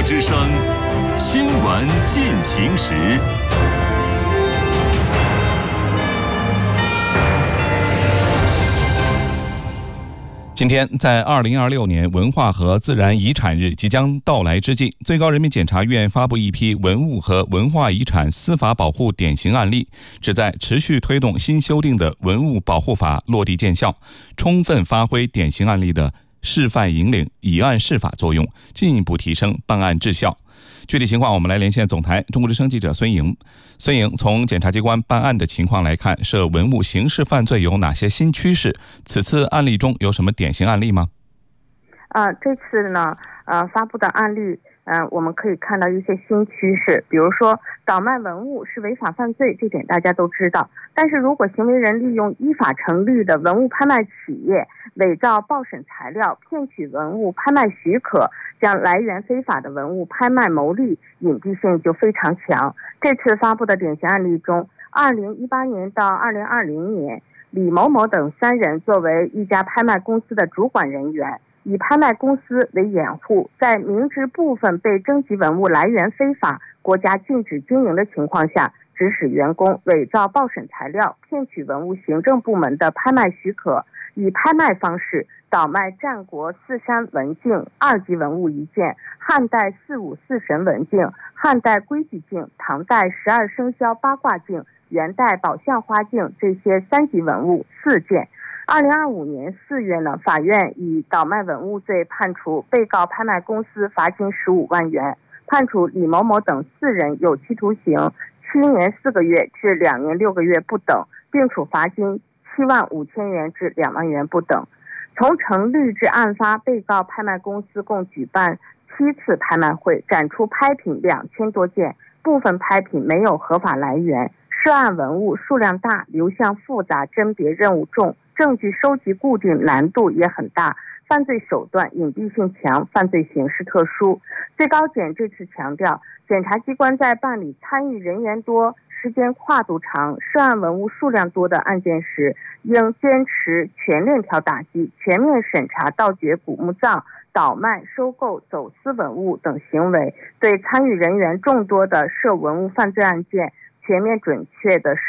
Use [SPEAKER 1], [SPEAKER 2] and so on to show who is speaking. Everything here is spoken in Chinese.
[SPEAKER 1] 之声，新闻进行时。今天在2026年文化和自然遗产日即将到来之际，最高人民检察院发布一批文物和文化遗产司法保护典型案例，旨在持续推动新修订的文物保护法落地见效，充分发挥典型案例的示范引领、以案释法作用，进一步提升办案质效。具体情况，我们来连线总台中国之声记者孙莹。孙莹，从检察机关办案的情况来看，涉文物刑事犯罪有哪些新趋势？此次案例中有什么典型案例吗？
[SPEAKER 2] 这次呢，发布的案例，我们可以看到一些新趋势，比如说倒卖文物是违法犯罪，这点大家都知道。但是如果行为人利用依法成立的文物拍卖企业，伪造报审材料，骗取文物拍卖许可，将来源非法的文物拍卖牟利，隐蔽性就非常强。这次发布的典型案例中，2018年到2020年，李某某等3人作为一家拍卖公司的主管人员，以拍卖公司为掩护，在明知部分被征集文物来源非法、国家禁止经营的情况下，指使员工伪造报审材料，骗取文物行政部门的拍卖许可，以拍卖方式倒卖战国四山文镜2级文物1件，汉代四五四神文镜、汉代规矩镜、唐代12生肖八卦镜、元代宝相花镜这些3级文物4件。2025年4月呢，法院以倒卖文物罪判处被告拍卖公司罚金15万元，判处李某某等4人有期徒刑7年4个月至2年6个月不等，并处罚金7万5千元至2万元不等。从成立至案发，被告拍卖公司共举办7次拍卖会，展出拍品2000多件，部分拍品没有合法来源，涉案文物数量大，流向复杂，甄别任务重，证据收集固定难度也很大，犯罪手段隐蔽性强，犯罪形式特殊。最高检这次强调，检察机关在办理参与人员多、时间跨度长、涉案文物数量多的案件时，应坚持全链条打击，全面审查盗掘古墓葬、倒卖、收购、走私文物等行为，对参与人员众多的涉文物犯罪案件全面准确的